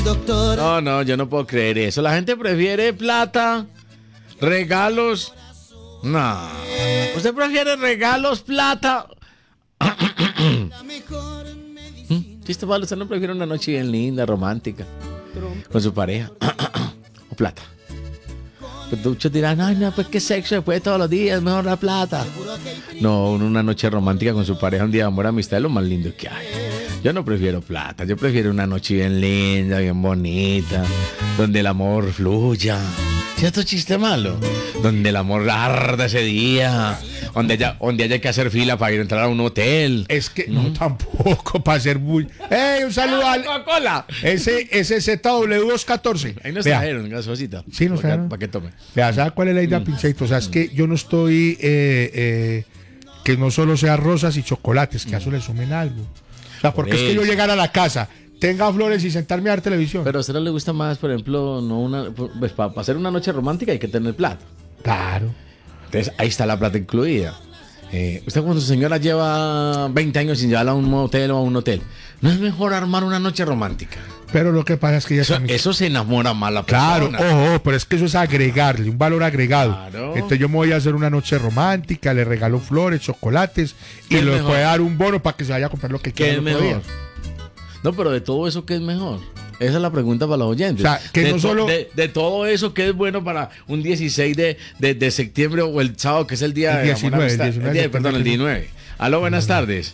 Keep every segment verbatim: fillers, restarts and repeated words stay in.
No, no, yo no puedo creer eso. La gente prefiere plata, regalos. No. ¿Usted prefiere regalos, plata? Chiste malo, usted no prefiere una noche bien linda, romántica, con su pareja. O plata. Pues muchos dirán, ay, no, pues qué sexo después de todos los días, mejor la plata. No, una noche romántica con su pareja, un día de amor, amistad, es lo más lindo que hay. Yo no prefiero plata, yo prefiero una noche bien linda, bien bonita, donde el amor fluya. ¿Cierto chiste malo? Donde el amor arda ese día, donde haya, donde haya que hacer fila para ir a entrar a un hotel. Es que no, no tampoco, para ser muy... ¡Ey, un saludo al... Coca-Cola! Ese, ese Z W doscientos catorce. Ahí nos trajeron, gasosita. Sí, nos trajeron. Para que tome. Vea, ¿sabe cuál es la idea, mm. Pincheito? O sea, es que yo no estoy... Eh, eh, que no solo sea rosas y chocolates, que a eso le sumen algo. O sea, porque Por es que yo llegar a la casa, tenga flores y sentarme a ver televisión. Pero a usted no le gusta más, por ejemplo, no una, pues, para hacer una noche romántica hay que tener plata. Claro. Entonces ahí está la plata incluida. Eh, usted cuando su señora lleva veinte años sin llevarla a un motel o a un hotel, ¿no es mejor armar una noche romántica? Pero lo que pasa es que ya eso, también... eso se enamora más la persona. Claro, ojo, pero es que eso es agregarle, un valor agregado. Claro. Entonces yo me voy a hacer una noche romántica, le regalo flores, chocolates y le voy a dar un bono para que se vaya a comprar lo que quiera. ¿Qué es mejor? Día. No, pero de todo eso, ¿qué es mejor? Esa es la pregunta para los oyentes. O sea, que de, no solo... de, de todo eso, ¿qué es bueno para un dieciséis de, de, de septiembre o el sábado, que es el día el diecinueve, de el diecinueve, el día, perdón, el diecinueve? Aló, buenas tardes.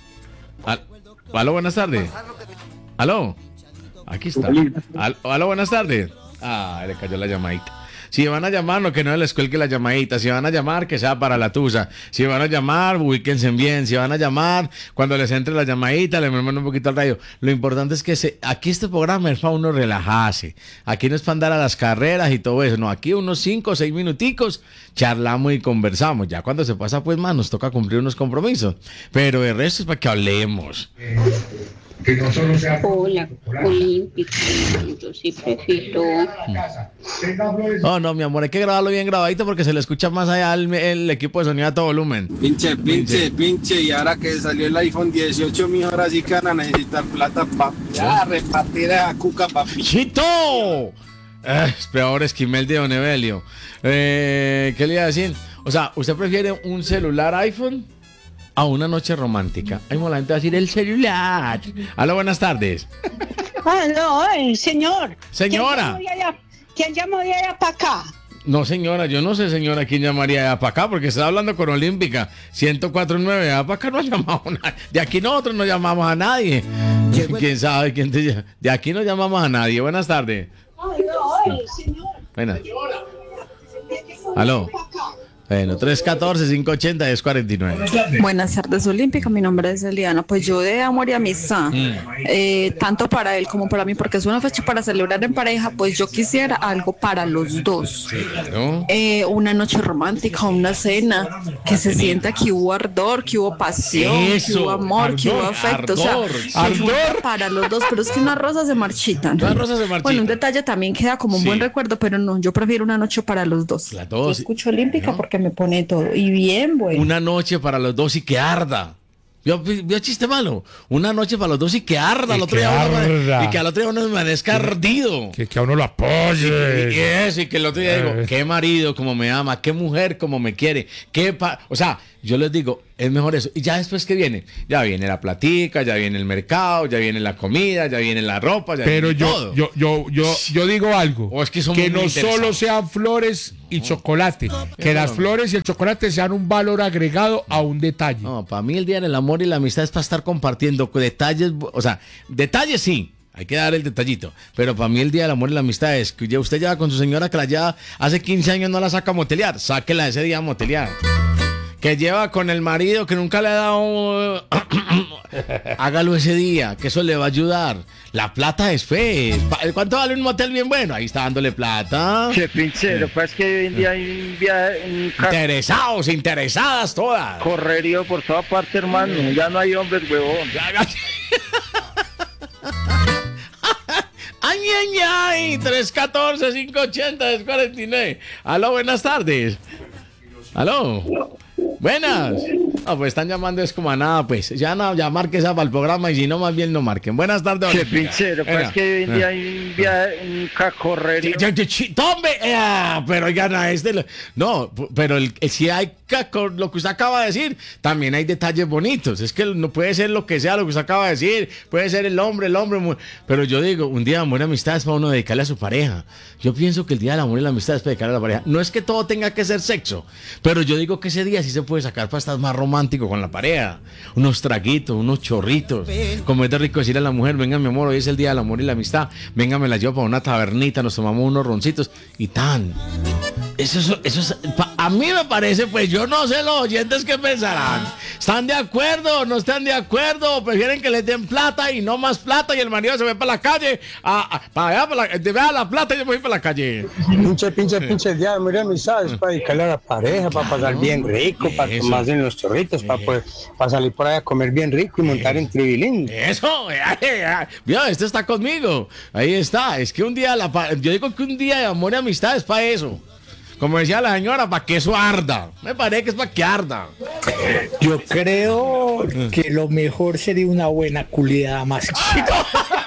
Al, aló, buenas tardes. Aló. Aquí está. Aló, aló, buenas tardes. Ah, le cayó la llamadita. Si van a llamar, no que no les cuelgue la llamadita. Si van a llamar, que sea para la tusa. Si van a llamar, ubíquense bien. Si van a llamar, cuando les entre la llamadita, le manden un poquito al radio. Lo importante es que se, aquí este programa es para uno relajarse. Aquí no es para andar a las carreras y todo eso. No, aquí unos cinco o seis minuticos charlamos y conversamos. Ya cuando se pasa, pues más, nos toca cumplir unos compromisos. Pero el resto es para que hablemos. Que no solo sea... Hola, olímpica, yo sí prefiero... No, no, mi amor, hay que grabarlo bien grabadito porque se le escucha más allá el, el equipo de sonido a todo volumen. Pinche, pinche, pinche, y ahora que salió el iPhone dieciocho, mijo, ahora sí que van a necesitar plata para ya repartir a cuca, papi. ¡Chito! Eh, es peor Esquivel de Don Evelio. Eh, ¿Qué le iba a decir? O sea, ¿usted prefiere un celular iPhone a una noche romántica? Hay la gente va a decir el celular. Aló, buenas tardes. Aló, eh, señor. Señora. ¿Quién llamó de allá para acá? No, señora, yo no sé, señora, quién llamaría allá para acá, porque está hablando con Olímpica ciento cuatro punto nueve. Allá para acá no ha llamado a nadie. De aquí nosotros no llamamos a nadie. ¿Quién sabe quién te llama? De aquí no llamamos a nadie. Buenas tardes. Aló, eh, señor. Buenas. Aló. Bueno, tres uno cuatro, cinco ocho cero, diez cuarenta y nueve. Buenas tardes, Olímpica. Mi nombre es Eliana. Pues yo de amor y amistad, mm. eh, tanto para él como para mí, porque es una fecha para celebrar en pareja, pues yo quisiera algo para los dos. Claro. Eh, una noche romántica, una cena, que se sienta que hubo ardor, que hubo pasión, Eso, que hubo amor, ardor, que hubo afecto. Ardor, o sea, ardor para los dos, pero es que unas rosas se marchitan. Las rosas se marchitan. Bueno, un detalle también queda como un sí. buen recuerdo, pero no, yo prefiero una noche para los dos. Las dos. Yo escucho Olímpica ¿no? porque me pone todo y bien bueno. Una noche para los dos y que arda. Yo vio chiste malo. Una noche para los dos y que arda. Y, al otro que, día arda. Uno, y que al otro día uno amanezca ardido. Que, que a uno lo apoye. Y, y eso, y que el otro día digo, qué marido como me ama, qué mujer como me quiere, qué pa o sea, yo les digo, es mejor eso. Y ya después, ¿qué viene? Ya viene la platica, ya viene el mercado, ya viene la comida, ya viene la ropa, ya Pero viene yo, todo. yo, yo, yo, yo digo algo. O es que, que no solo sean flores y no. chocolate. Que no. las flores y el chocolate sean un valor agregado a un detalle. No, para mí el día del amor y la amistad es para estar compartiendo detalles. O sea, detalles sí. Hay que dar el detallito. Pero para mí el día del amor y la amistad es que usted lleva con su señora que la lleva hace quince años, no la saca a motelear. Sáquela ese día a motelear. Que lleva con el marido que nunca le ha dado... Hágalo ese día, que eso le va a ayudar. La plata es fe. ¿Cuánto vale un motel bien bueno? Ahí está dándole plata. Qué pinche, lo que pasa es que hoy en día hay un viaje... Un interesados, interesadas todas. Correrío por toda parte, hermano. Ya no hay hombres, huevón. Ay, ay, ay, tres uno cuatro, cinco ocho cero, diez cuarenta y nueve. Aló, buenas tardes. Aló. Buenas. No, pues están llamando es como a nada, pues. Ya no, ya marque esa para el programa y si no, más bien no marquen. Buenas tardes, Qué pinchero, pues es que hoy en día hay un, via- un cacorrerio. ¡Tome! Eh, pero oigan, a este. lo- No, p- pero el, el- si hay caco- lo que usted acaba de decir, también hay detalles bonitos. Es que no puede ser lo que sea lo que usted acaba de decir. Puede ser el hombre, el hombre. mu- Pero yo digo, un día de amor y amistad es para uno dedicarle a su pareja. Yo pienso que el día del amor y la amistad es para dedicarle a la pareja. No es que todo tenga que ser sexo, pero yo digo que ese día sí se puede sacar para estar más romántico con la pareja. Unos traguitos, unos chorritos. Como es de rico decirle a la mujer, venga mi amor, hoy es el día del amor y la amistad. Venga, me la llevo para una tabernita, nos tomamos unos roncitos y tan. Eso, es- eso es, pa- a mí me parece, pues yo no sé los oyentes qué pensarán. ¿Están de acuerdo? ¿No están de acuerdo? ¿Prefieren que les den plata y no más plata y el marido se ve para la calle? A, a- para allá, para la, de vea la plata y yo me voy para la calle. Pinche, pinche, pinche día de amor y amistad es para dedicarle a la pareja, para pasar bien rico, para Eso. tomarse en los chorritos, para, poder- para salir por ahí a comer bien rico y montar en tribilín. Eso, eh, eh, eh, vio, este está conmigo. Ahí está. Es que un día, la, pa- yo digo que un día de amor y amistad es para eso. Como decía la señora, para que eso arda. Me parece que es para que arda. Yo creo que lo mejor sería una buena culiada más chica.